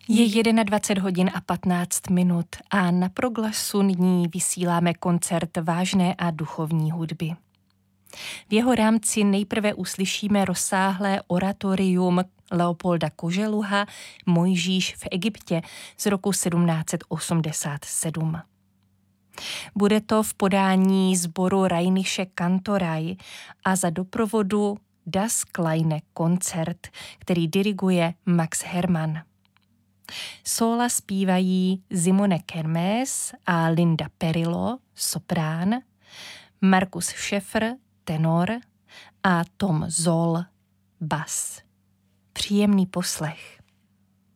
Je 21 hodin a 15 minut a na Proglasu nyní vysíláme koncert vážné a duchovní hudby. V jeho rámci nejprve uslyšíme rozsáhlé oratorium Leopolda Koželuha Mojžíš v Egyptě z roku 1787. Bude to v podání sboru Rheinische Kantorei a za doprovodu Das Kleine Konzert, který diriguje Max Hermann. Sóla zpívají Simone Kermes a Linda Perillo, soprán, Markus Schäfer, tenor a Tom Zoll, bas. Příjemný poslech.